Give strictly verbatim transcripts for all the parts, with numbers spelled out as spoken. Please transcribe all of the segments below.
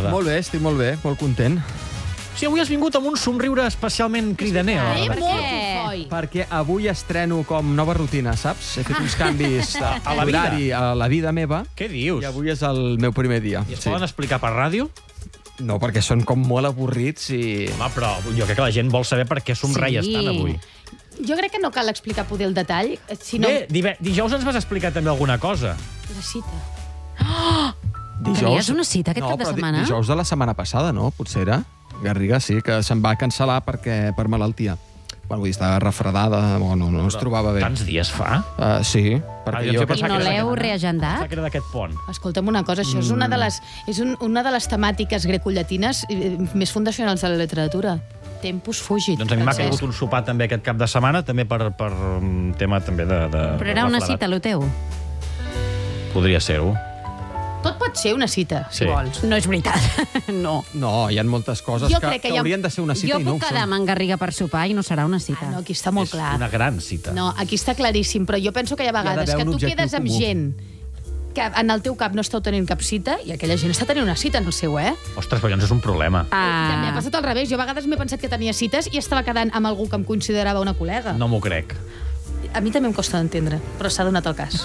tarda? Molt bé, estic molt bé, molt content. Sí, avui has vingut amb un somriure especialment cridaner. Eh, Per molt què? cofoi. Perquè avui estreno com nova rutina, saps? He fet uns canvis A la vida. d'horari a la vida meva. Què dius? I avui és el meu primer dia. I es poden explicar per ràdio? No, perquè són com molt avorrits i... Home, però jo crec que la gent vol saber per què somreies Sí. tant avui. Jo crec que no cal explicar poder el detall, sinó Bé, dive- dijous ens vas explicar també alguna cosa. la cita. Tenies una cita aquest no, cap de però di- setmana? dijous de la setmana passada, no? Potser era. Garriga, sí, que se'n va cancel·lar perquè, per malaltia. Bueno, vull dir, estava refredada, o no, no es trobava bé. Tants dies fa? Uh, sí, Ah, perquè jo jo... pensava I no que era l'heu d'aquest- reagendat? Pensava que era d'aquest pont. Escolta'm una cosa, això és una de les, és un, una de les temàtiques grecollatines eh, més fundacionals de la literatura. Tempus fugit. Doncs a mi m'ha Francesc. caigut un sopar també aquest cap de setmana, també per, per un tema també de... de Però era una refredat. cita, lo teu. Podria ser-ho. Tot pot ser una cita, si Sí. vols. No és veritat. No. No, hi ha moltes coses Jo que, crec que que hi ha- haurien de ser una cita Jo i no puc ho quedar són. amb en Garriga per sopar i no serà una cita. Ah, no, aquí està molt És clar. una gran cita. No, aquí està claríssim, però jo penso que hi ha vegades d'haver que un tu objectiu quedes amb comú. gent que en el teu cap no esteu tenint cap cita i aquella gent està tenint una cita en el seu, eh? Ostres, però llavors és un problema. Ah. També ha passat al revés. Jo a vegades m'he pensat que tenia cites i estava quedant amb algú que em considerava una col·lega. No m'ho crec. A mi també em costa d'entendre, però s'ha donat el cas.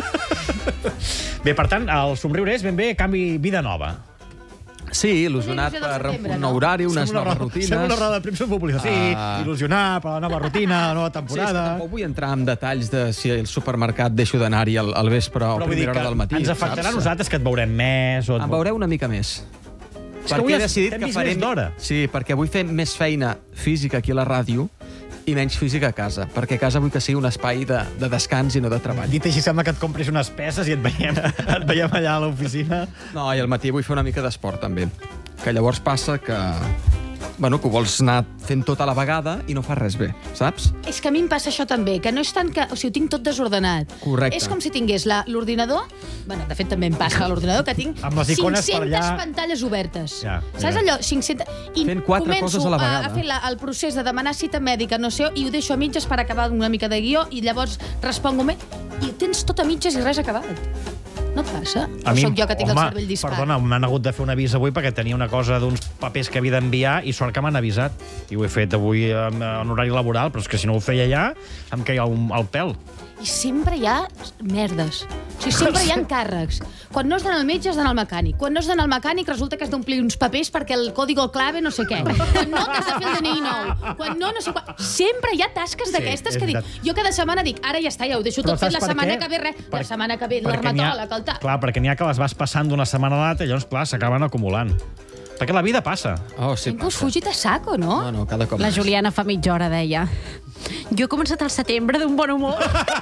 Bé, per tant, el somriure és ben bé canvi vida nova. Sí, il·lusionat Una il·lusió del per setembre, un no? nou horari, unes Sembla una noves roda- rutines... Sembla una roda de premsa pública. Sí, Ah. il·lusionar per la nova rutina, la nova Sí, és que temporada. tampoc vull entrar en detalls de si al supermercat deixo d'anar-hi al, al vespre o a Però vull dir primera que hora del matí. ens afectarà a saps? nosaltres que et veurem més. O et... Em veureu una mica més. És que avui Perquè he has- decidit t'hem que vist faré... més d'hora. Sí, perquè vull fer més feina física aquí a la ràdio i menys física a casa, perquè a casa vull que sigui un espai de, de descans i no de treball. Dit així, sembla que et compris unes peces i et veiem, et veiem allà a l'oficina. No, i al matí vull fer una mica d'esport, també. Que llavors passa que... Bueno, que ho vols anar fent tot a la vegada i no fas res bé, saps? És que a mi em passa això també, que no és tant que... O sigui, ho tinc tot desordenat. Correcte. És com si tingués la- l'ordinador... Bueno, de fet, també em passa a l'ordinador, que tinc Amb les icones per cinc-centes allà. pantalles obertes. Ja, Saps ja. allò? cinc-centes... I Fent quatre començo coses a la a, vegada. a fer la, el procés de demanar cita mèdica, no sé, i ho deixo a mitges per acabar una mica de guió, i llavors responc bé, i tens tot a mitges i res acabat. No et passa? O soc jo que tinc home, el cervell disparat? Perdona, m'han hagut de fer un avís avui perquè tenia una cosa d'uns papers que havia d'enviar i sort que m'han avisat. I ho he fet avui en, en horari laboral, però és que si no ho feia ja em queia un, el pèl. I sempre hi ha merdes. O sigui, sempre hi ha encàrrecs. Quan no has d'anar al metge, has d'anar al mecànic. Quan no has d'anar al mecànic, resulta que has d'omplir uns papers perquè el código clave no sé què. Quan no, t'has de fer el D N I nou. Quan no, no sé quan... Sempre hi ha tasques Sí, d'aquestes és que dic... veritat. Jo cada setmana dic, ara ja està, ja ho deixo Però tot fet, saps la per setmana què? que ve res. Per- La setmana que ve perquè n'hi ha- l'armatòleg, el tal. Clar, perquè n'hi ha que les vas passant d'una setmana a l'altra i llavors, clar, s'acaben acumulant. Perquè la vida passa. Oh, sí, Inclús passa. fugit a saco, no? No, no, cada cop La més. Juliana fa mitja hora deia: jo he començat al setembre d'un bon humor.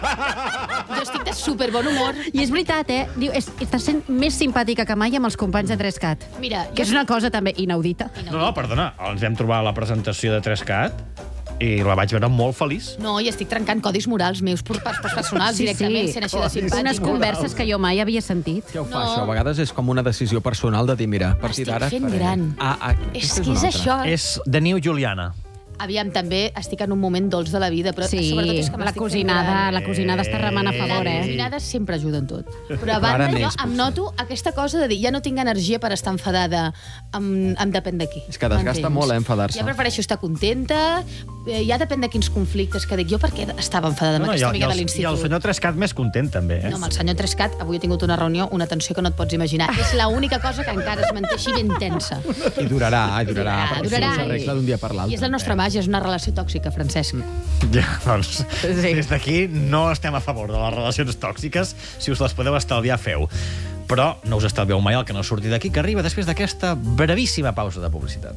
Jo estic de super bon humor. I és veritat, eh? Diu, és, estàs sent més simpàtica que mai amb els companys de tres cat. Mira, Que és una cosa també inaudita. No, no, perdona, ens vam trobar a la presentació de tres cat i la vaig veure molt feliç. No, i estic trencant codis morals meus per, per, per personals Sí, sí. directament, sent així de Codis simpàtic. Unes converses que jo mai havia sentit. Què ho fa, No. això? A vegades és com una decisió personal de dir, mira, a partir M'estic d'ara... fent faré- gran. Ah, ah, És aquesta que una és altra. això. És The New Juliana. Aviam, també estic en un moment dolç de la vida, però Sí, sobretot és que la m'estic fent cosinada, gran. la cosinada està remant a favor, Les eh? cosinades sempre ajuden tot. Però a Ara banda, jo més, em potser. noto aquesta cosa de dir, ja no tinc energia per estar enfadada amb, amb depèn de qui. És que desgasta M'entens? molt, eh, enfadar-se. Ja prefereixo estar contenta, eh, ja depèn de quins conflictes que dic. Jo per què estava enfadada amb No, no, i, aquesta el, i, amiga de el, I el l'institut? senyor Trescat més content, també. Eh? No, amb el senyor Trescat avui he tingut una reunió, una tensió que no et pots imaginar. És l'única cosa que encara es manté així ben tensa. I durarà, i durarà, Durarà, perquè durarà. això no s'arregla d'un dia per l'altre. I és la nostra màgia, és una relació tòxica, Francesc. Ja, doncs, sí. Des d'aquí no estem a favor de les relacions tòxiques. Si us les podeu estalviar, feu. Però no us estalvieu mai el que no surti d'aquí, que arriba després d'aquesta brevíssima pausa de publicitat.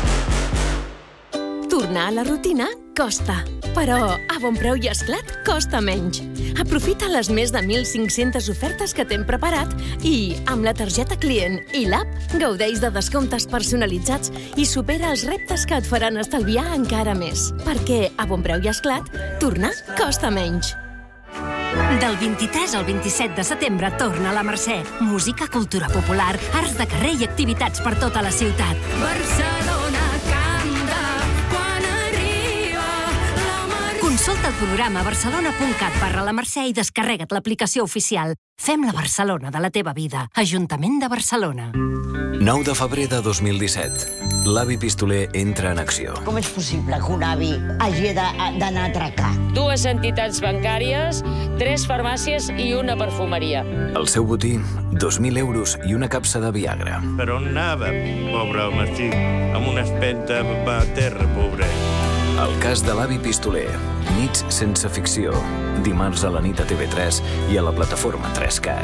Tornar a la rutina costa, però a bon preu i esclat costa menys. Aprofita les més de mil cinc-centes ofertes que t'hem preparat i, amb la targeta client i l'app, gaudeix de descomptes personalitzats i supera els reptes que et faran estalviar encara més. Perquè, a bon preu i esclat, tornar costa menys. Del vint-i-tres al vint-i-set de setembre torna a la Mercè. Música, cultura popular, arts de carrer i activitats per tota la ciutat. Barcelona canta quan arriba la mar... Consulta el programa barcelona punt cat barra la Mercè i descarrega't l'aplicació oficial. Fem la Barcelona de la teva vida. Ajuntament de Barcelona. nou de febrer de dos mil disset. L'avi pistoler entra en acció. Com és possible que un avi hagi d'anar a atracar? Dues entitats bancàries, tres farmàcies i una perfumeria. El seu botí, dos mil euros i una capsa de Viagra. Per on anava, pobre home, estic amb una espenta a terra, pobre. El cas de l'avi pistoler. Nits sense ficció. Dimarts a la nit a T V tres i a la plataforma tres cat.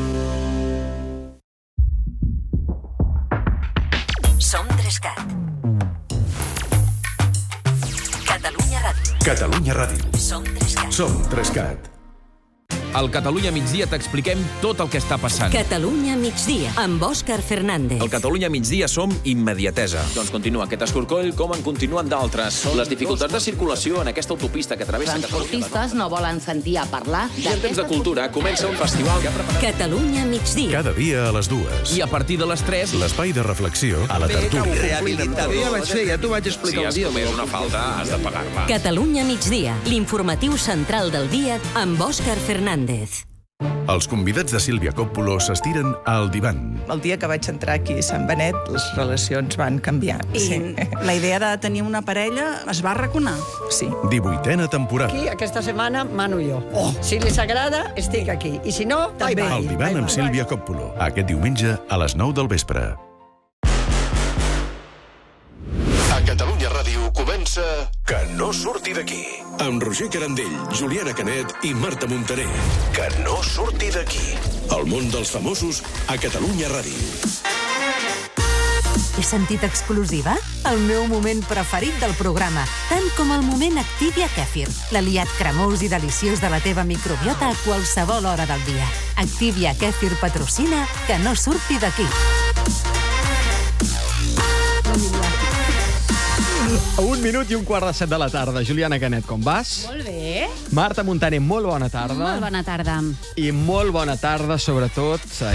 Som tres cat. Catalunya Ràdio. Catalunya Ràdio. Som tres cat. Som tres cat. Al Catalunya migdia t'expliquem tot el que està passant. Catalunya migdia, amb Òscar Fernández. Al Catalunya migdia som immediatesa. Doncs continua aquest escorcoll com en continuen d'altres. Les dificultats de circulació en aquesta autopista que travessa Catalunya. Transportistes no volen sentir a parlar... I en temps de cultura comença un festival que ha preparat... Catalunya migdia. Cada dia a les dues. I a partir de les tres... L'espai de reflexió a la tertúlia. Ja vaig fer, ja t'ho vaig explicar. Si has comès una falta, has de pagar-la. Catalunya migdia, l'informatiu central del dia amb Òscar Fernández. Els convidats de Sílvia Coppola s'estiren al divan. El dia que vaig entrar aquí a Sant Benet, les relacions van canviar. I sí. La idea de tenir una parella es va arraconar. Sí. divuitena temporada. Aquí, aquesta setmana, mano jo. Oh. Si li agrada, estic aquí. I si no, també. El divan amb Sílvia Coppola. Aquest diumenge a les nou del vespre. A Catalunya Ràdio comença Que no surti d'aquí. Amb Roger Carandell, Juliana Canet i Marta Montaner. Que no surti d'aquí. El món dels famosos a Catalunya Ràdio. He sentit exclusiva? El meu moment preferit del programa, tant com el moment Activia Kefir, l'aliat cremós i deliciós de la teva microbiota a qualsevol hora del dia. Activia Kefir patrocina Que no surti d'aquí. Un minut i un quart de set de la tarda. Juliana Canet, com vas? Molt bé. Marta Montaner, molt bona tarda. Molt bona tarda. I molt bona tarda, sobretot, ai,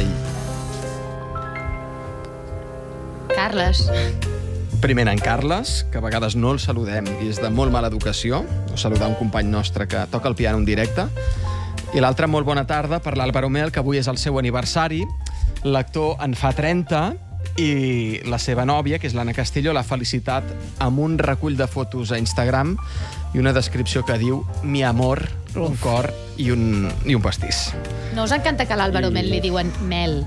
Carles. primer en Carles, que a vegades no el saludem i és de molt mala educació, no saludar un company nostre que toca el piano en directe. I l'altra, molt bona tarda per l'Àlvaro Mel, que avui és el seu aniversari. L'actor en fa trenta i la seva nòvia, que és l'Anna Castillo, l'ha felicitat amb un recull de fotos a Instagram i una descripció que diu mi amor, un cor i un, i un pastís. No us encanta que a l'Àlvaro Mel li diuen Mel?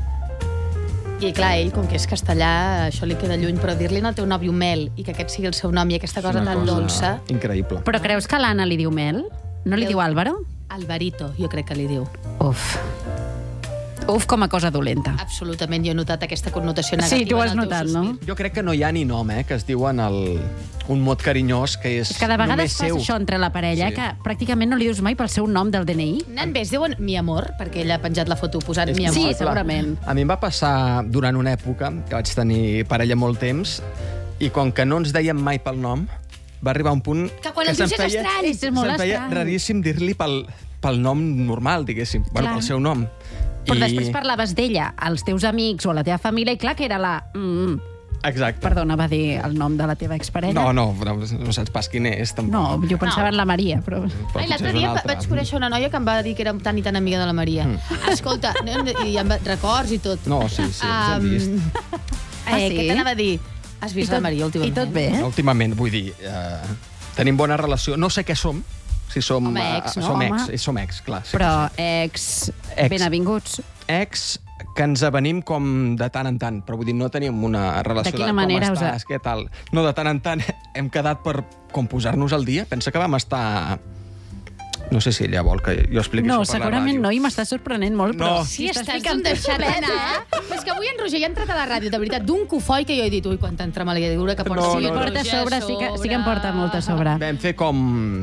I clar, ell, com que és castellà, això li queda lluny, però dir-li al teu nòvio Mel i que aquest sigui el seu nom i aquesta cosa tan dolça... Increïble. Però creus que l'Anna li diu Mel? No li diu Álvaro? Alvarito, jo crec que li diu. Uf. Uf, com a cosa dolenta. Absolutament, jo he notat aquesta connotació negativa. Sí, tu ho has en el teu notat, sospir. no? Jo crec que no hi ha ni nom, eh, que es diuen el... un mot carinyós que és, És que de vegades només fas seu. això entre la parella, Sí. que pràcticament no li dius mai pel seu nom del D N I. Nen, bé, es diuen mi amor, perquè ella ha penjat la foto posant mi amor. Sí, segurament. A mi em va passar durant una època, que vaig tenir parella molt temps, i com que no ens dèiem mai pel nom, va arribar un punt Que quan el se'm dius és feia, estrany. És molt se'm feia estrany. raríssim dir-li pel, pel nom normal, diguéssim. Bueno, Clar. pel seu nom. Però I... després parlaves d'ella als teus amics o a la teva família i clar que era la... Mm, Exacte. perdona, va dir el nom de la teva exparella. No, no, no, no saps pas quin és, tampoc. No, jo pensava No. en la Maria, però... Però Ai, l'altre potser és dia un altre. vaig conèixer una noia que em va dir que era tan i tan amiga de la Maria. Mm. Escolta, i em va, records i tot. No, sí, sí, ens hem vist. Ah, Ah, eh, sí? què t'anava a dir? Has vist I tot- la Maria últimament? I tot bé? No, últimament, vull dir, eh, tenim bona relació. No sé què som, si som... Home, eh, ex, no? Som ex, Home. eh, som ex, clar. Sí, Però sí. ex... Ex. Benavinguts. Ex que ens avenim com de tant en tant, però vull dir, no tenim una relació De quina de manera com us estàs, què tal. No, de tant en tant hem quedat per com posar-nos al dia. Pensa que vam estar... No sé si ella vol que jo expliqui No, això per la segurament ràdio. no, i m'està sorprenent molt, No. però... Sí, estàs ficant un deixadena, eh? Però és que avui en Roger ja ha entrat a la ràdio, de veritat, d'un cofoi que jo he dit, ui, quanta entremaliadura que porta. No, Sí, no, no. Porta a sobre, sí que, sí que em porta molt a sobre. Vam fer com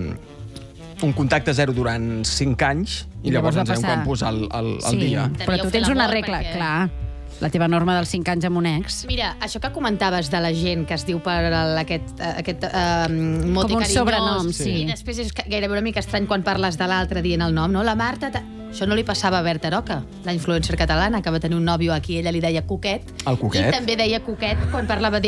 un contacte zero durant cinc anys i, I llavors llavors va ens vam passar. com posar al, al, al Sí, dia. però Devíeu tu fer tens una l'amor regla, perquè- clar. La teva norma dels cinc anys amb un ex. Mira, això que comentaves de la gent que es diu per el- aquest, eh, aquest uh, mote Com un carinyós, sobrenom, sí. I després és gairebé una mica estrany quan parles de l'altre dient el nom, no? La Marta... Ta... Això no li passava a Berta Roca, la influencer catalana, que va tenir un nòvio aquí, ella li deia Cuquet. El Cuquet? I també deia Cuquet quan parlava d'ell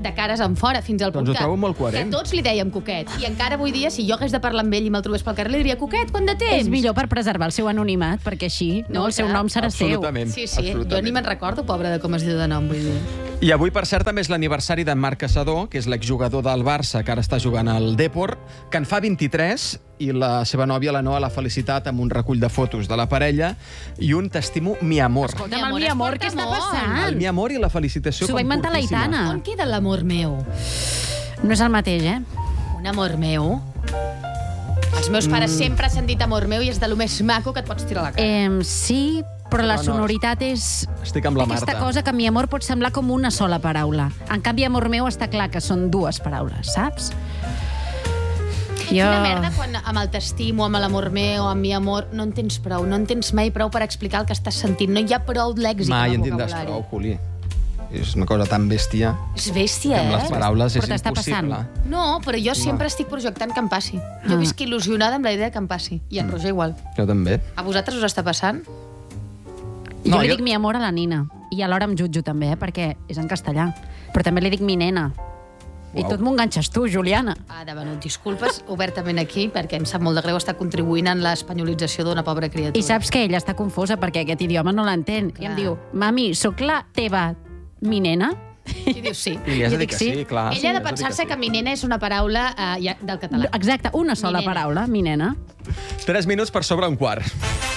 de cares en fora, fins al punt Doncs ho que, trobo molt coherent. que tots li dèiem Coquet. I encara avui dia, si jo hagués de parlar amb ell i me'l trobés pel carrer, li diria Coquet, quant de temps? És millor per preservar el seu anonimat, perquè així no, el seu nom serà seu. Absolutament. Sí, sí, jo ni me'n recordo, pobre, de com es diu de nom, vull dir. I avui, per cert, també és l'aniversari d'en Marc Caçador, que és l'exjugador del Barça, que ara està jugant al Depor, que en fa vint-i-tres, i la seva nòvia, la Noa, l'ha felicitat amb un recull de fotos de la parella i un t'estimo mi amor. Escolta'm, el mi amor, què està passant? El mi amor i la felicitació S'ho va inventar la comportíssima. Aitana. On queda l'amor meu? No és el mateix, eh? Un amor meu? Els meus pares Mm. sempre s'han dit amor meu i és de lo més maco que et pots tirar a la cara. Eh, sí, però la No, no, sonoritat és... Estic amb la Aquesta Marta. cosa que mi amor pot semblar com una sola paraula. En canvi, amor meu està clar que són dues paraules, saps? Jo... Quina merda quan amb el t'estimo, amb l'amor meu, amb mi amor, no en tens prou, no en tens mai prou per explicar el que estàs sentint. No hi ha prou lèxic Mai en en el tindràs vocabulari. prou, Juli. És una cosa tan bèstia És bèstia, que amb eh? les paraules és Però t'està impossible. passant. No, però jo sempre estic projectant que em passi. Jo Ah. visc il·lusionada amb la idea que em passi. I en Roger igual. Jo també. A vosaltres us està passant? Jo No, li jo- dic mi amor a la Nina. I alhora em jutjo també, eh? Perquè és en castellà. Però també li dic mi nena. I Uau. tot m'ho enganxes tu, Juliana. Ah, de venut, disculpes obertament aquí, perquè em sap molt de greu estar contribuint en l'espanyolització d'una pobra criatura. I saps que ella està confosa perquè aquest idioma no l'entén. I em Clar. diu, mami, sóc la teva mi nena? I dius sí. I li has Jo de dir dic que sí. sí, clar. Ella ha de pensar-se que mi nena és una paraula eh, ja, del català. Exacte, una sola Mi nena. paraula, mi nena. Tres minuts per sobre un quart.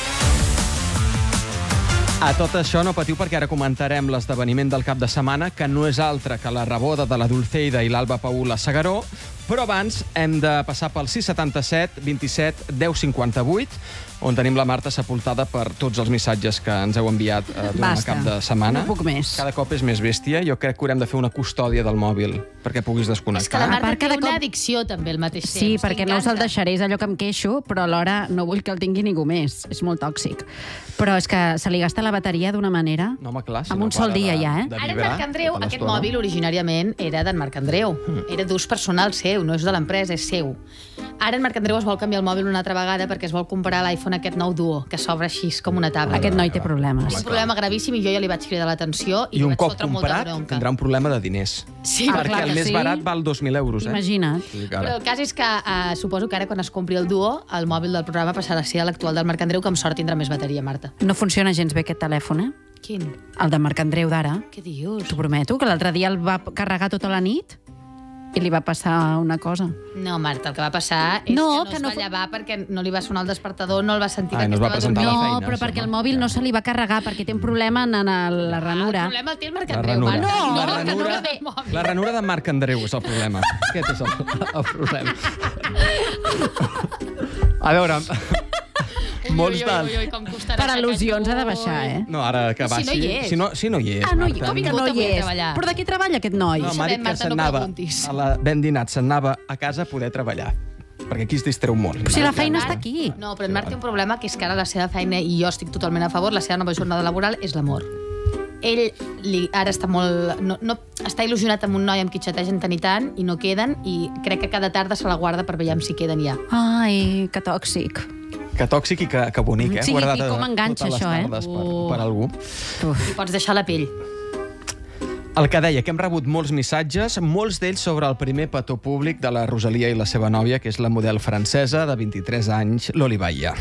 A tot això no patiu perquè ara comentarem l'esdeveniment del cap de setmana, que no és altre que la reboda de la Dulceida i l'Alba Paula Segaró, però abans hem de passar pel sis setanta-set vint-i-set deu cinquanta-vuit, on tenim la Marta sepultada per tots els missatges que ens heu enviat eh, durant Basta. el cap de setmana. No puc més. Cada cop és més bèstia. Jo crec que haurem de fer una custòdia del mòbil perquè puguis És que la desconnectar. Marta part, té cada una cop- addicció també al mateix temps. Sí, perquè no se'l t'encanta. deixaré, és allò que em queixo, però alhora no vull que el tingui ningú més. És molt tòxic. Però és que se li gasta la bateria d'una manera... No, home, clar, si amb no un sol para dia de- ja, eh? de Ara en vibrar Marc Andreu, tota aquest l'estona. mòbil originàriament era d'en Marc Andreu. Era d'ús personal seu, no és de l'empresa, és seu. Ara en Marc Andreu es vol canviar el mòbil una altra vegada perquè es vol comprar l'iPhone aquest nou Duo, que s'obre així com una taula. Aquest noi té problemes. És un problema gravíssim i jo ja li vaig cridar l'atenció i, I li un vaig cop fotre molta comprat bronca. tindrà un problema de diners. Sí, Ah, perquè clar el que més sí. barat val dos mil euros, eh? Imagina't. Sí, Però cara. el cas és que uh, suposo que ara quan es compri el Duo, el mòbil del programa passarà a ser l'actual del Marc Andreu, que amb sort tindrà més bateria, Marta. No funciona gens bé aquest telèfon, eh? Quin? El de Marc Andreu d'ara. Què dius? T'ho prometo, que l'altre dia el va carregar tota la nit i li va passar una cosa. No, Marta, el que va passar és No, que no que es no va fa- llevar perquè no li va sonar el despertador, no el va sentir Ai, perquè no es va estava presentar a la dormint. No, feina, però sí, perquè no? el mòbil no se li va carregar, perquè té un problema en, en el, la ranura. El problema el té el Marc La Andreu, ranura. Marta. No, la que no ranura, té el mòbil. la ranura de Marc Andreu és el problema. Aquest és el, el problema. A veure, molts Ui, ui, dels... ui, ui, com costarà Per aixecar al·lusions ha de això. baixar, eh? No, ara que Si baixi... no hi és. Si no, si no hi és, Ah, no, Marta. com que vingut no hi avui a és? treballar. Però de què treballa aquest noi? No, m'ha sabem, dit que Marta, se'n no anava, preguntis. a la ben dinat, se'n anava a casa a poder treballar. Perquè aquí es distreu molt. Si la feina està aquí. No, però en Marc té un problema, que és que ara la seva feina, i jo estic totalment a favor, la seva nova jornada laboral és l'amor. Ell li, ara està molt... No, no, està il·lusionat amb un noi amb qui xategen tant i tant, i no queden, i crec que cada tarda se la guarda per veure si queden ja. Ai, que tòxic. Que tòxic i que, que bonic, eh? Sí, Guardat i com enganxa totes les això, eh? tardes per, Uh. per algú. I pots deixar la pell. El que deia, que hem rebut molts missatges, molts d'ells sobre el primer petó públic de la Rosalia i la seva nòvia, que és la model francesa de vint-i-tres anys, l'Olivaia.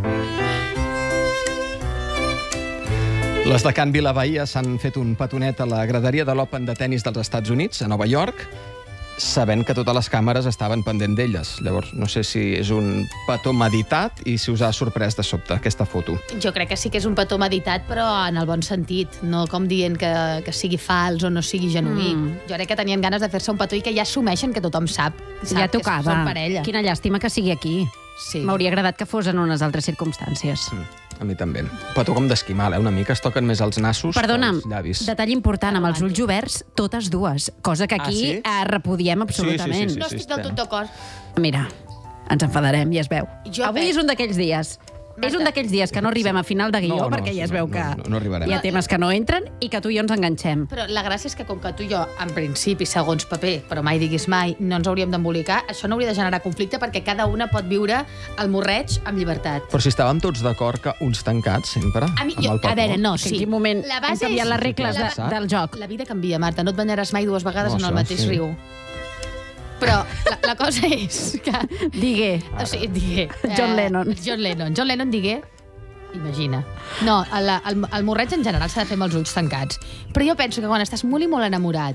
Les de Can Vilavahia s'han fet un petonet a la graderia de l'Open de tennis dels Estats Units, a Nova York, sabent que totes les càmeres estaven pendent d'elles. Llavors, no sé si és un petó meditat i si us ha sorprès de sobte aquesta foto. Jo crec que sí que és un petó meditat, però en el bon sentit. No com dient que, que sigui fals o no sigui genuí. Mm. Jo crec que tenien ganes de fer-se un petó i que ja assumeixen que tothom sap, sap Ja que tocava. són parella. Quina llàstima que sigui aquí. Sí. M'hauria agradat que fos en unes altres circumstàncies. Mm, a mi també. Petó com d'esquimal, eh? Una mica es toquen més els nassos Perdona'm, que els llavis. detall important, amb els ulls oberts, totes dues, cosa que aquí Ah, sí? eh, repudiem absolutament. Sí, sí, No estic del tot d'acord. Mira, ens enfadarem, ja es veu. Jo Avui pe- és un d'aquells dies. És un d'aquells dies que no arribem a final de guió, No, no, perquè sí, ja es no, veu no, que no, no arribarem. hi ha temes que no entren i que tu i jo ens enganxem. Però la gràcia és que com que tu i jo, en principi, segons paper, però mai diguis mai, no ens hauríem d'embolicar, això no hauria de generar conflicte perquè cada una pot viure el morreig amb llibertat. Però si estàvem tots d'acord que uns tancats, sempre, A, mi, amb jo, el petó. a veure, no, Que sí. en quin moment La han base canviat és- les regles de, Exacte. del joc. La vida canvia, Marta. No et banyaràs mai dues vegades No, en el això, mateix sí. riu. Però la, la cosa és que... Digué. O sigui, digué. John eh, Lennon. John Lennon. John Lennon digué... Imagina. No, el, el, el morreig en general s'ha de fer amb els ulls tancats. Però jo penso que quan estàs molt i molt enamorat,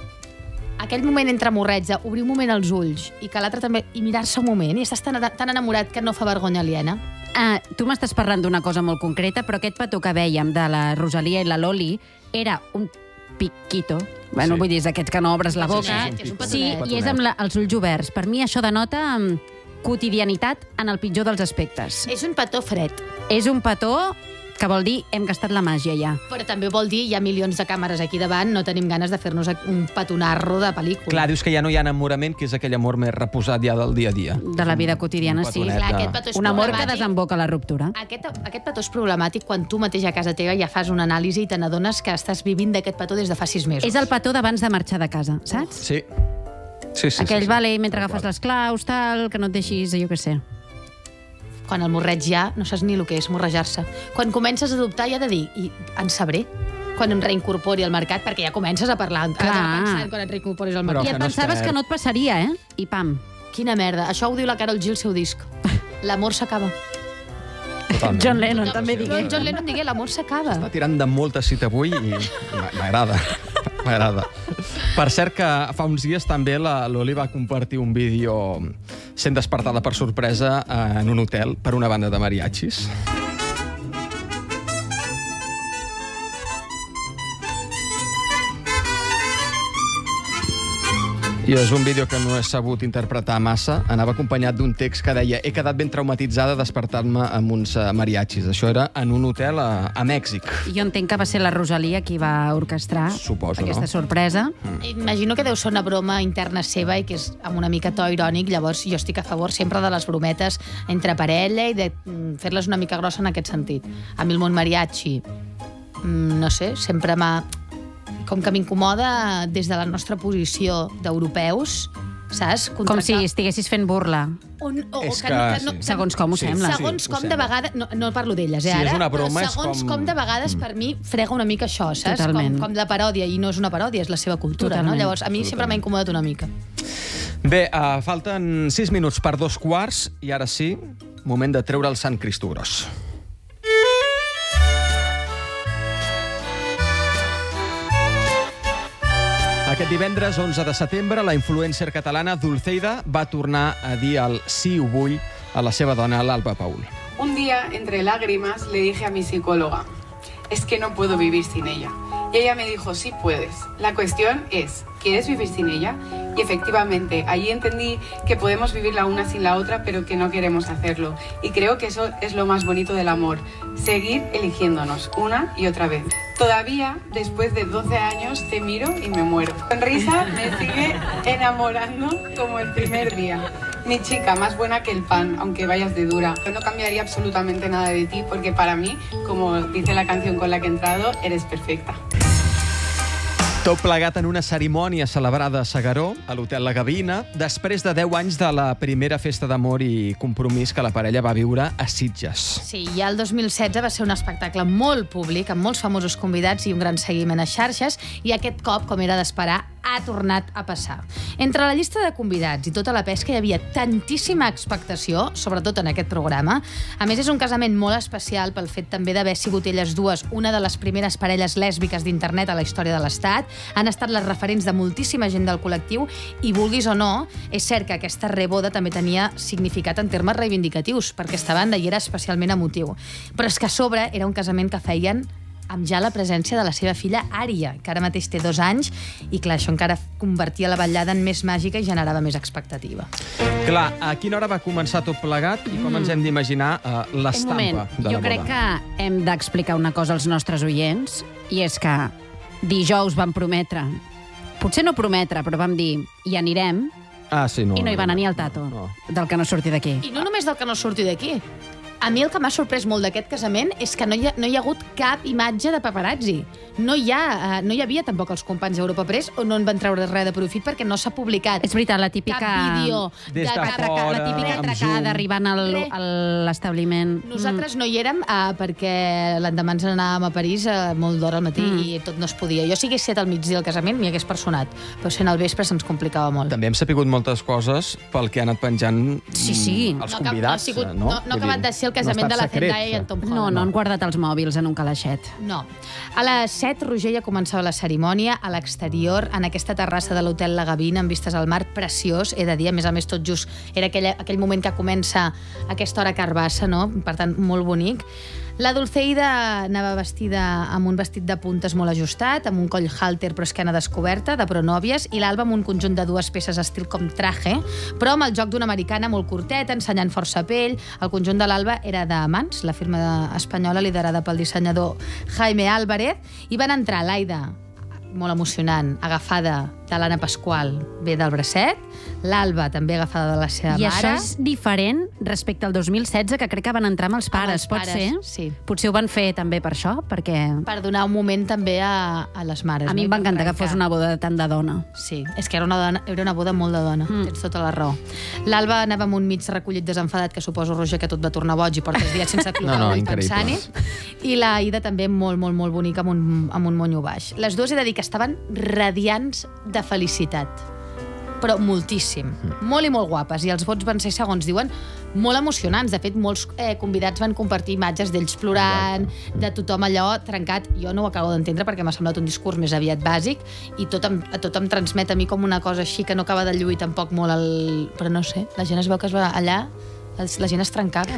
aquell moment entre morreig, obrir un moment els ulls i que l'altre també, i mirar-se un moment, i estàs tan, tan enamorat que no fa vergonya aliena. Ah, tu m'estàs parlant d'una cosa molt concreta, però aquest petó que vèiem de la Rosalia i la Loli era un piquito. Bueno, Sí. vull dir, és aquest que no obres la boca. Petonet, és un Sí, petonet. i és amb la, els ulls oberts. Per mi això denota um, quotidianitat en el pitjor dels aspectes. És un petó fred. És un petó que vol dir hem gastat la màgia ja. Però també vol dir hi ha milions de càmeres aquí davant, no tenim ganes de fer-nos un petonarro de pel·lícula. Clar, dius que ja no hi ha enamorament, que és aquell amor més reposat ja del dia a dia. De la vida quotidiana, sí. petonet Clar, de- aquest petó és Un amor que problemàtic. desemboca a la ruptura. Aquest, aquest petó és problemàtic quan tu mateix a casa teva ja fas una anàlisi i te n'adones que estàs vivint d'aquest petó des de fa sis mesos. És el petó d'abans de marxar de casa, saps? Sí. Sí, sí, Aquell, sí, sí. vale, mentre agafes les claus, tal, que no et deixis, jo què sé. Quan el morreig ja no saps ni el que és morrejar-se. Quan comences a dubtar ja de dir, i en sabré quan em reincorpori al mercat, perquè ja comences a parlar, a Clar. pensar quan et reincorporis al Però mercat. I et que no es pensaves perd. que no et passaria, eh? I pam. Quina merda. Això ho diu la Karol G al seu disc. L'amor s'acaba. Totalment. John Lennon també digué. No, John Lennon digué, l'amor s'acaba. Està tirant de molta cita avui i m'a- m'agrada. M'agrada. Per cert que fa uns dies també la Loli va compartir un vídeo sent despertada per sorpresa en un hotel per una banda de mariachis. I és un vídeo que no he sabut interpretar massa. Anava acompanyat d'un text que deia he quedat ben traumatitzada despertant-me amb uns eh, mariachis. Això era en un hotel a, a Mèxic. Jo entenc que va ser la Rosalia qui va orquestrar Suposo, aquesta no? sorpresa. Imagino que deu ser una broma interna seva i que és amb una mica to irònic. Llavors, jo estic a favor sempre de les brometes entre parella i de mm, fer-les una mica grossa en aquest sentit. A mi el món mariachi, mm, no sé, sempre m'ha... Com que m'incomoda des de la nostra posició d'europeus, saps? Com si estiguessis fent burla. O, o, És que, que no- que sí. no, Segons com ho Sí, sembla. Segons Sí, ho com de sembla. vegades... No, no parlo d'elles, eh, Sí, és ara? una broma, però és segons com- com... de vegades, per mi, frega una mica això, saps? Totalment. Com, com la paròdia, i no és una paròdia, és la seva cultura, Totalment. no? Llavors, a mi sempre m'ha incomodat una mica. Bé, uh, falten sis minuts per dos quarts i ara sí, moment de treure el Sant Cristo Gros. Aquest divendres, onze de setembre, la influencer catalana Dulceida va tornar a dir el sí ho vull a la seva dona, l'Alba Paul. Un día, entre lágrimas, le dije a mi psicóloga, es que no puedo vivir sin ella. Y ella me dijo, sí puedes. La cuestión es, ¿quieres vivir sin ella? Y efectivamente, allí entendí que podemos vivir la una sin la otra, pero que no queremos hacerlo. Y creo que eso es lo más bonito del amor, seguir eligiéndonos una y otra vez. Todavía, después de doce años, te miro y me muero. Sonrisa me sigue enamorando como el primer día. Mi chica, más buena que el pan, aunque vayas de dura. Yo no cambiaría absolutamente nada de ti, porque para mí, como dice la canción con la que he entrado, eres perfecta. Tot plegat en una cerimònia celebrada a S'Agaró, a l'Hotel La Gavina, després de deu anys de la primera festa d'amor i compromís que la parella va viure a Sitges. Sí, ja el dos mil setze va ser un espectacle molt públic, amb molts famosos convidats i un gran seguiment a xarxes, i aquest cop, com era d'esperar, ha tornat a passar. Entre la llista de convidats i tota la pesca hi havia tantíssima expectació, sobretot en aquest programa. A més, és un casament molt especial pel fet també d'haver sigut elles dues una de les primeres parelles lèsbiques d'internet a la història de l'Estat. Han estat les referents de moltíssima gent del col·lectiu i, vulguis o no, és cert que aquesta reboda també tenia significat en termes reivindicatius, perquè aquesta banda hi era especialment emotiu. Però és que a sobre era un casament que feien amb ja la presència de la seva filla Ària, que ara mateix té dos anys, i clar, això encara convertia la ballada en més màgica i generava més expectativa. Clar, a quina hora va començar tot plegat i com ens hem d'imaginar uh, Un l'estampa moment, de la jo crec boda? que hem d'explicar una cosa als nostres oients, i és que dijous vam prometre, potser no prometre, però vam dir hi anirem, Ah, sí, no, i no hi va anar ni el tato, no. del que no surti d'aquí. I no només del que no surti d'aquí. A mi el que m'ha sorprès molt d'aquest casament és que no hi ha, no hi ha hagut cap imatge de paparazzi. No hi, ha, no hi havia tampoc els companys d'Europa Press o no en van treure res de profit perquè no s'ha publicat. És veritat, la típica... Cap vídeo. Des de de fora, La típica amb atracada zoom. arribant al, a l'establiment. Nosaltres no hi érem uh, perquè l'endemà ens anàvem a París uh, molt d'hora al matí mm. i tot no es podia. Jo si hagués set al migdia del casament m'hi hagués personat, però sent al vespre se'ns complicava molt. També hem sapigut moltes coses pel que ha anat penjant Sí, sí. els No, convidats. no, ha sigut, no, no, no ha acabat de ser el casament no de la secret, Zendaya i en Tom Holland. No, no han guardat els mòbils en un calaixet. No. A les set, Roger, ja començava la cerimònia a l'exterior, en aquesta terrassa de l'Hotel La Gavina, amb vistes al mar, preciós, he de dir, a més a més tot just era aquell, aquell moment que comença aquesta hora carbassa, no? Per tant, molt bonic. La Dulceida anava vestida amb un vestit de puntes molt ajustat, amb un coll halter però esquena descoberta, de pronòvies, i l'Alba amb un conjunt de dues peces estil com traje, però amb el joc d'una americana molt curteta, ensenyant força pell. El conjunt de l'Alba era de Mans, la firma espanyola liderada pel dissenyador Jaime Álvarez, i van entrar l'Aida, molt emocionant, agafada de l'Anna Pasqual, ve del bracet, l'Alba també agafada de la seva I mare. això és diferent respecte al dos mil setze, que crec que van entrar amb els pares, els pot pares, ser? sí. Potser ho van fer també per això, perquè... Per donar un moment també a, a les mares. A mi no? em va encantar que fos una boda tant de dona. Sí, és que era una, dona, era una boda molt de dona, mm. tens tota la raó. L'Alba anava amb un mig recollit desenfadat, que suposo, Roger, que tot va tornar boig i portes dies sense clocar no, no, ull pensant-hi. I la Ida també molt, molt, molt bonica amb un, amb un monyo baix. Les dues he de dir que estaven radiants de felicitat, però moltíssim. Molt i molt guapes. I els vots van ser, segons diuen, molt emocionants. De fet, molts eh, convidats van compartir imatges d'ells plorant, de tothom allò trencat. Jo no ho acabo d'entendre perquè m'ha semblat un discurs més aviat bàsic i tot em, tot em transmet a mi com una cosa així que no acaba de lluir tampoc molt el... Però no sé, la gent es veu que es va allà, la gent es trencava.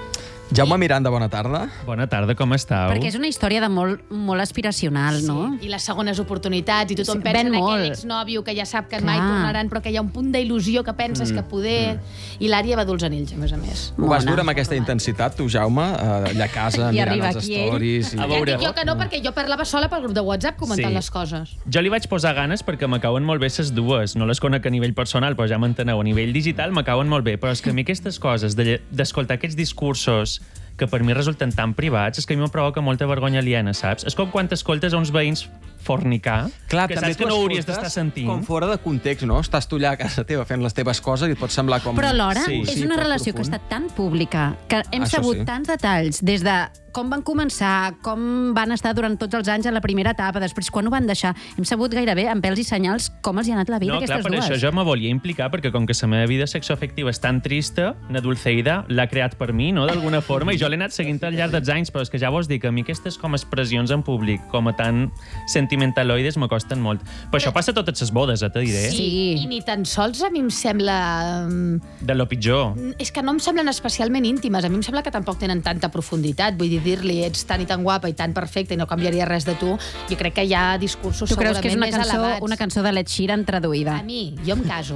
Jaume Miranda, bona tarda. Bona tarda, com estàu? Perquè és una història de molt, molt aspiracional, no? I les segones oportunitats, i tothom Sí, pensa ven en molt. aquell exnòvio que ja sap que Clar. mai tornaran, però que hi ha un punt d'il·lusió que penses Mm, que poder... I l'Ària va dur els anells, a més a més. Ho vas viure amb aquesta intensitat, tu, Jaume, eh, allà a casa, I mirant arriba els aquí ell. stories... A Ja veure. dic jo que no, perquè jo parlava sola pel grup de WhatsApp comentant Sí. les coses. Jo li vaig posar ganes perquè m'acauen molt bé les dues. No les conec a nivell personal, però ja m'enteneu. A nivell digital m'acauen molt bé. Però és que a mi aquestes coses, de- d'escoltar aquests discursos que per mi resulten tan privats, és que a mi em provoca molta vergonya aliena, saps? És com quan t'escoltes a uns veïns fornicar, Clar, que també saps que tu no ho hauries escoltes d'estar sentint. com fora de context, no? Estàs tu allà a casa teva fent les teves coses i et pot semblar com... Però alhora Sí. és Sí, una poc relació que ha profund. estat tan pública, que hem Això sabut sí. tants detalls, des de com van començar, com van estar durant tots els anys a la primera etapa, després quan ho van deixar. Hem sabut gairebé, amb pèls i senyals, com els hi ha anat la vida No, a clar, aquestes per dues. això jo me volia implicar, perquè com que la meva vida sexoafectiva és tan trista, na Dulceida l'ha creat per mi, no?, d'alguna forma, i jo l'he anat seguint al llarg dels anys, però és que ja vos dic, a mi aquestes com expressions en públic, com a tan sentimentaloides, me costen molt. Però això passa a totes les bodes, eh, te diré. Sí. I ni tan sols a mi em sembla... mm, De lo pitjor. És que no em semblen especialment íntimes. A mi em sembla que tampoc tenen tanta profunditat. Vull dir, dir-li ets tan i tan guapa i tan perfecta i no canviaria res de tu. Jo crec que hi ha discursos Tu creus segurament que és una més cançó, elevats. una cançó de Led Sheeran traduïda? A mi, jo em caso.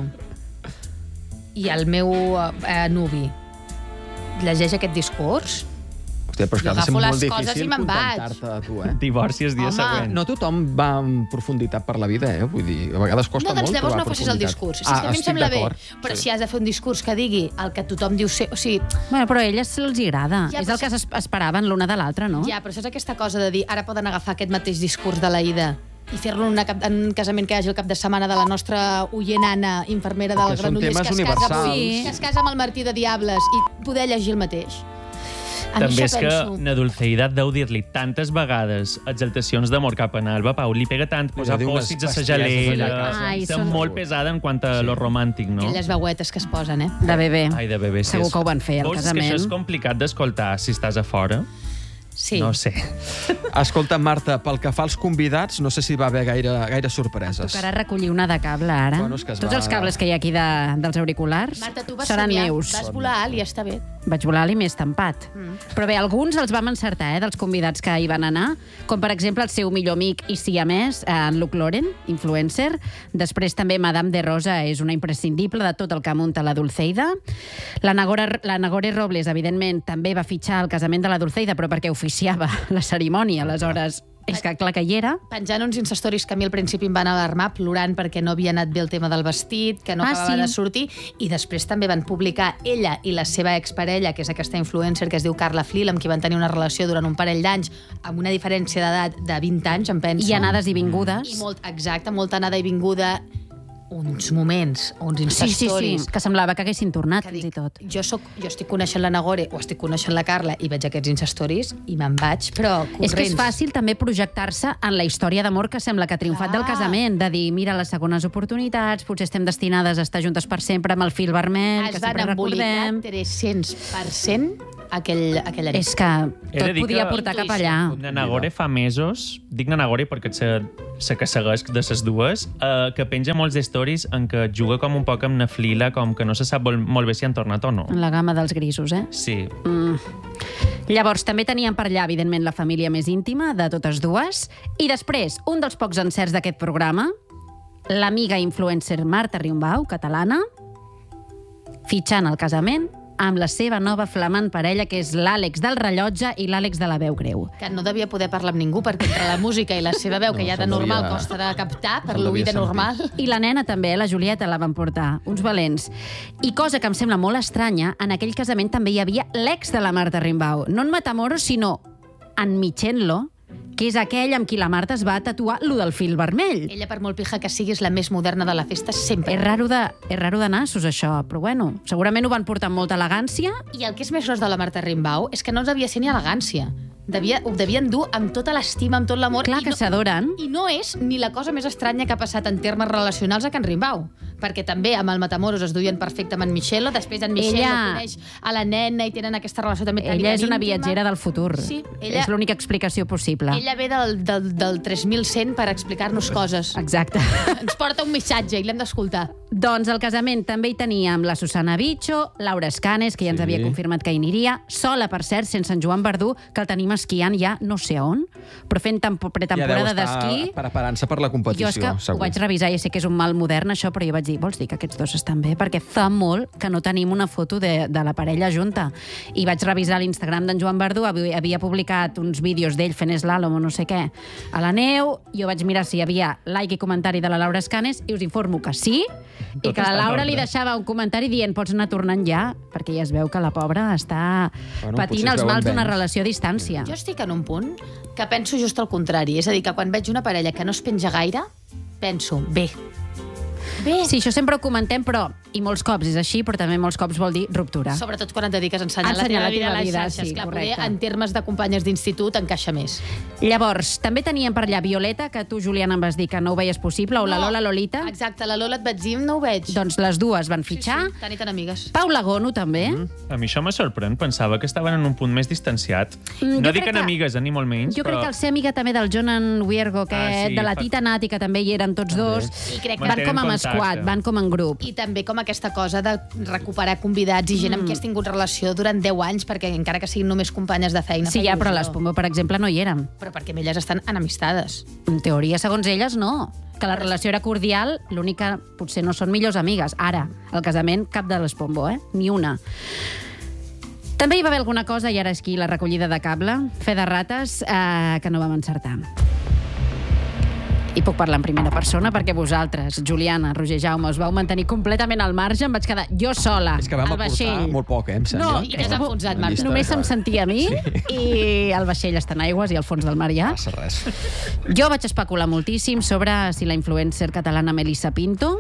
I el meu eh, nuvi llegeix aquest discurs. Hòstia, però és que Jo ha de ser agafo molt les coses difícil i me'n vaig. contentar-te de tu, eh? Divorci el dia Home. següent. No tothom va en profunditat per la vida, eh? Vull dir, a vegades costa No, doncs molt llavors trobar no facis el profunditat. discurs. Si és que a mi em estic sembla bé, d'acord. però si has de fer un discurs que digui el que tothom diu ser... O sigui, Bueno, però a elles se'ls agrada. Ja, és però el que es- esperaven l'una de l'altra, no? ja, però saps aquesta cosa de dir ara poden agafar aquest mateix discurs de la Ida i fer-lo en, una cap- en un casament que hi hagi el cap de setmana de la nostra oient Anna, infermera del Que són Granollers, temes que es, casa, universals. avui, que es casa amb el Martí de Diables i poder llegir el mateix. A mi També això és que penso. na Dulceida deu dir-li tantes vegades exaltacions d'amor cap a Alba Pau, li pega tant posar diu unes pòssits a sa bestieses allà a gelera, casa. Ai, és són- molt pesada en quant a lo romàntic, no? Aquelles veuetes que es posen, eh? De bebè. Ai, de bebè, sí. Segur és- que ho van fer, al Vols, és casament. que això és complicat d'escoltar si estàs a fora? Sí. No sé. Escolta, Marta, pel que fa als convidats, no sé si va haver gaire, gaire sorpreses. Tocarà recollir una de cable, ara. Bueno, és que es Tots va- els cables que hi ha aquí de, dels auriculars Marta, tu vas seran somiar, meus. vas volar alt i està bé. Vaig volar i m'he estampat. Mm. Però bé, alguns els vam encertar, eh, dels convidats que hi van anar, com per exemple el seu millor amic i siamès, en Luke Loren, influencer. Després també Madame de Rosa és una imprescindible de tot el que munta la Dulceida. La Nagore, la Nagore Robles, evidentment, també va fitxar el casament de la Dulceida, però perquè oficiava la cerimònia, aleshores És que clar que hi era. Penjant uns instastoris que a mi al principi em van alarmar, plorant perquè no havia anat bé el tema del vestit, que no Ah, acabava sí? de sortir, i després també van publicar ella i la seva exparella, que és aquesta influencer que es diu Carla Flill, amb qui van tenir una relació durant un parell d'anys, amb una diferència d'edat de vint anys, em penso. I anades i vingudes. I molt, exacte, molta anada i vinguda, uns moments, uns Sí, sí, instastoris. sí, que semblava que haguessin tornat, fins i tot. Jo, soc, jo estic coneixent la Nagore o estic coneixent la Carla i veig aquests instastoris i me'n vaig, però corrents. És que és fàcil també projectar-se en la història d'amor que sembla que ha triomfat del casament, de dir, mira, les segones oportunitats, potser estem destinades a estar juntes per sempre amb el fil vermell, que Es van sempre embolicar recordem. tres-cents per cent aquell, aquella nit. És que He de tot dir podia que- portar cap allà. Na Nagore fa mesos, dic Na Nagore perquè se, se que segueix de les dues, eh, que penja molts stories en què juga com un poc amb na Flila, com que no se sap molt, molt bé si han tornat o no. En la gamma dels grisos, eh? Sí. Mm. Llavors, també tenien per allà, evidentment, la família més íntima de totes dues. I després, un dels pocs encerts d'aquest programa, l'amiga influencer Marta Riumbau, catalana, fitxant el casament amb la seva nova flamant parella, que és l'Àlex del rellotge i l'Àlex de la veu greu. Que no devia poder parlar amb ningú, perquè entre la música i la seva veu, No, que ja de se'l normal devia- costa de captar, per se'l l'oïda devia normal. I la nena també, la Julieta, la van portar. Uns valents. I cosa que em sembla molt estranya, en aquell casament també hi havia l'ex de la Marta Rimbau. No en Matamoros, sinó en Michenlo, que és aquell amb qui la Marta es va tatuar lo del fil vermell. Ella, per molt pija que sigui, és la més moderna de la festa sempre. És raro de, és raro de nassos, això, però bueno, segurament ho van portar amb molta elegància. I el que és més gros de la Marta Rimbau és que no devia ser ni elegància. Devia, ho devien dur amb tota l'estima, amb tot l'amor. Clar que no, s'adoren. I no és ni la cosa més estranya que ha passat en termes relacionals a Can Rimbau. Perquè també amb el Matamoros es duien perfecte amb en Michelo, després en Michelo Ella- coneix a la nena i tenen aquesta relació també tan Ella és una íntima. viatgera del futur. Sí, ella- És l'única explicació possible. Ella ve del, del, del tres mil cent per explicar-nos coses. Exacte. Ens porta un missatge i l'hem d'escoltar. Doncs al casament també hi teníem la Susana Bicho, Laura Escanes, que ja ens Sí. havia confirmat que hi aniria, sola, per cert, sense en Joan Verdú, que el tenim esquiant ja no sé on, però fent tempo, Ja deu pretemporada estar d'esquí. preparant-se per la competició, Jo és que segur. ho vaig revisar, ja sé que és un mal modern això, però jo vaig dir, vols dir que aquests dos estan bé? Perquè fa molt que no tenim una foto de, de la parella junta. I vaig revisar l'Instagram d'en Joan Verdú, havia, havia publicat uns vídeos d'ell fent slalom o no sé què a la neu, jo vaig mirar si hi havia like i comentari de la Laura Escanes i us informo que sí, Tot i que la està en Laura ordre. li deixava un comentari dient pots anar tornant ja, perquè ja es veu que la pobra està Bueno, patint potser es els veuen mals d'una vents. relació a distància. Jo estic en un punt que penso just al contrari. És a dir, que quan veig una parella que no es penja gaire, penso, bé. Bé. Sí, això sempre ho comentem, però, i molts cops és així, però també molts cops vol dir ruptura. Sobretot quan et dediques a ensenyar, Ensenyar la la teva vida a teva les vida, xarxes. sí, Clar, correcte. poder, en termes de companyes d'institut encaixa més. Llavors, també teníem per allà Violeta, que tu, Juliana, em vas dir que no ho veies possible, o la No. Lola Lolita. Exacte, la Lola et vaig dir, no ho veig. Doncs les dues van fitxar. Sí, sí, tan i tan amigues. Paula Gono, també. Mm. A mi això me sorprèn. Pensava que estaven en un punt més distanciat. Mm, jo no crec dic que- enemigues, eh, ni molt menys, Jo però... crec que el ser amiga també del Jonan Wiergo, aquest, Ah, sí, de la fa- Tita Nati, que també hi eren tots dos. I crec que Van com amb contacte. squad, van com en grup. I també com aquesta cosa de recuperar convidats i gent amb qui has tingut relació durant deu anys, perquè encara que siguin només companyes de feina... Sí, fa ja, però il·lusió. les Pombo, per exemple, no hi eren. Però perquè amb elles estan enemistades. En teoria, segons elles, no. Que la relació era cordial, l'únic que potser no són millors amigues. Ara, al casament, cap de les Pombo, eh? Ni una. També hi va haver alguna cosa, i ara és aquí la recollida de cable, fe de rates, eh, que no vam encertar. I puc parlar en primera persona perquè vosaltres, Juliana, Roger Jaume, us vau mantenir completament al marge, em vaig quedar jo sola És que vam al vaixell. aportar molt poc, eh, em sembla. No, i t'has enfonsat, Marta. Només se'm sentia a mi i el vaixell està en aigües i al fons del mar ja. Passa res. Jo vaig especular moltíssim sobre si la influencer catalana Melissa Pinto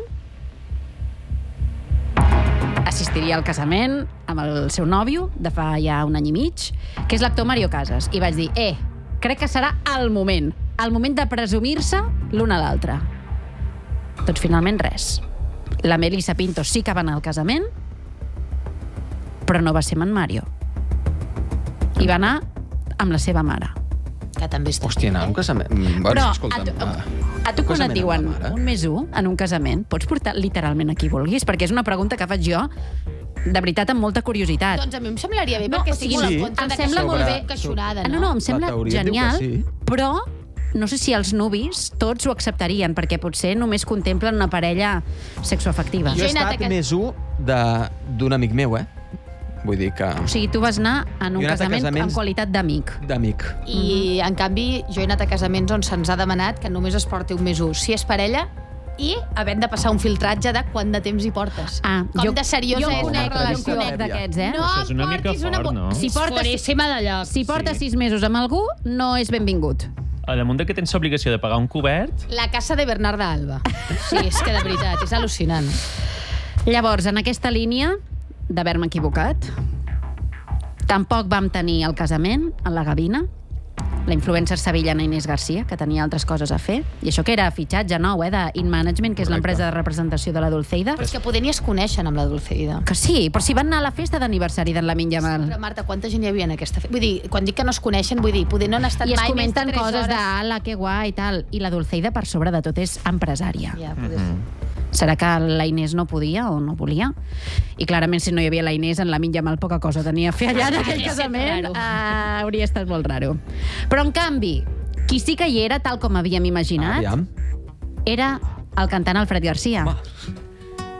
assistiria al casament amb el seu nòvio de fa ja un any i mig, que és l'actor Mario Casas. I vaig dir, eh, crec que serà el moment, el moment de presumir-se l'un a l'altre. Doncs finalment res. La Melissa Pinto sí que va anar al casament, però no va ser amb en Mario. I va anar amb la seva mare. Que també està... Hòstia, anar a un casament... Mm, Bueno, Però escolta'm, a tu, ah, a tu un quan et casament diuen amb la mare? un més un en un casament, pots portar literalment a qui vulguis? Perquè és una pregunta que faig jo, de veritat, amb molta curiositat. Doncs a mi em semblaria bé, No, perquè o estic sigui, molt sí. en contra em de sembla que molt sigui bé. una queixonada, Ah, no? no, no, em sembla teoria diu que genial, sí. però no sé si els nuvis tots ho acceptarien, perquè potser només contemplen una parella sexoafectiva. Jo he he anat estat a aquest- més un de- d'un amic meu, eh? Vull dir que... O sigui, tu vas anar en un Jo he anat a casament casaments- amb qualitat d'amic. D'amic. I, en canvi, jo he anat a casaments on se'ns ha demanat que només es porti un més ús. Si és parella, i havent de passar un filtratge de quant de temps hi portes. Ah, Com jo- de seriosa jo és conec- la relació. jo conec d'aquests, eh? No Això és una mica portis una... fort, no? Si És portes, fortíssima de lloc. si portes sis mesos amb algú, no és benvingut. A damunt de que tens l'obligació de pagar un cobert, La casa de Bernarda Alba. Sí, és que de veritat, és al·lucinant. Llavors, en aquesta línia d'haver-me equivocat, tampoc vam tenir el casament en la gavina, la influencer sevillana Inés Garcia, que tenia altres coses a fer, i això que era fitxatge nou, eh, d'In Management, que és l'empresa de representació de la Dulceida. Però és que poder ni es coneixen amb la Dulceida. Que sí, però si van anar a la festa d'aniversari d'en Lamin Yamal. Però, Marta, quanta gent hi havia en aquesta festa? Vull dir, quan dic que no es coneixen, vull dir, poder no han estat I es mai comenten més de tres coses de, hores. ala, que guai i tal. I la Dulceida, per sobre de tot, és empresària. Ja, poder ser. Serà que la Inés no podia o no volia? I clarament, si no hi havia la Inés, en Lamin Yamal poca cosa tenia a fer allà en aquell casament. Uh, hauria estat molt raro. Però, en canvi, qui sí que hi era, tal com havíem imaginat, Aviam. era el cantant Alfred Garcia. Va.